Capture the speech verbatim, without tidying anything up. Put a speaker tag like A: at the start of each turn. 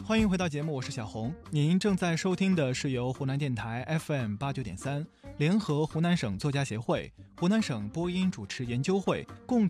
A: 欢迎回到节目，我是小红。您正在收听的是由湖南电台 F M 八九点三联合湖南省作家协会、湖南省播音主持研究会共